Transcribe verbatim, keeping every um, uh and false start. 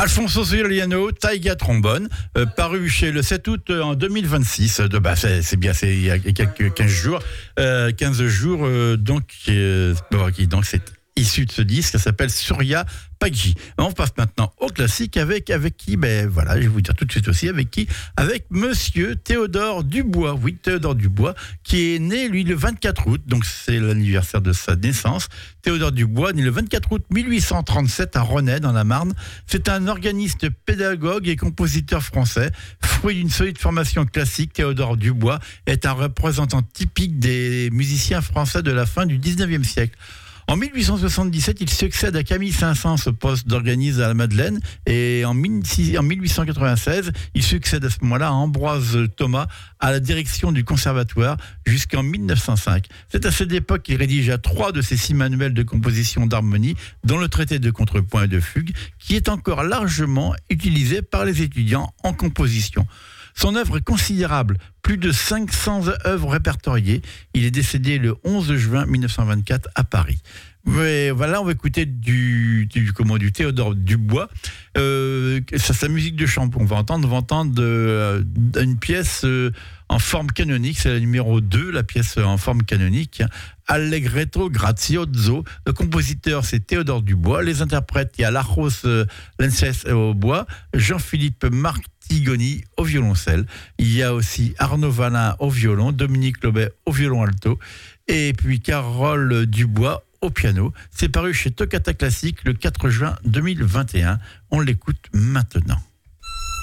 Alfonso Soriano, Taïga trombone, euh, paru chez le sept août euh, en deux mille vingt-six. De, bah, c'est, c'est bien, c'est il y a quelques quinze jours, euh, quinze jours euh, donc, euh, donc c'est issu de ce disque, ça s'appelle Surya Pagji. On passe maintenant au classique avec, avec qui, ben voilà, je vais vous dire tout de suite aussi avec qui, avec monsieur Théodore Dubois. Oui, Théodore Dubois, qui est né, lui, le vingt-quatre août, donc c'est l'anniversaire de sa naissance. Théodore Dubois, né le vingt-quatre août mille huit cent trente-sept à Renay, dans la Marne. C'est un organiste, pédagogue et compositeur français. Fruit d'une solide formation classique, Théodore Dubois est un représentant typique des musiciens français de la fin du dix-neuvième siècle. En mille huit cent soixante-dix-sept, il succède à Camille Saint-Saëns au poste d'organiste à la Madeleine, et en mille huit cent quatre-vingt-seize, il succède à ce moment-là à Ambroise Thomas à la direction du conservatoire jusqu'en mille neuf cent cinq. C'est à cette époque qu'il rédigea trois de ses six manuels de composition d'harmonie, dont le traité de contrepoint et de fugue, qui est encore largement utilisé par les étudiants en composition. Son œuvre est considérable, plus de cinq cents œuvres répertoriées. Il est décédé le onze juin mille neuf cent vingt-quatre à Paris. Mais voilà, on va écouter du, du, comment, du Théodore Dubois. Euh, c'est sa musique de chant. On va entendre, on va entendre euh, une pièce euh, en forme canonique. C'est la numéro deux, la pièce en forme canonique. Allegretto Grazioso. Le compositeur, c'est Théodore Dubois. Les interprètes, il y a Lajos euh, Lences au bois, Jean-Philippe Martigoni au violoncelle. Il y a aussi Arnaud Valin au violon, Dominique Lobet au violon alto, et puis Carole Dubois au piano. C'est paru chez Toccata Classique le quatre juin deux mille vingt et un. On l'écoute maintenant.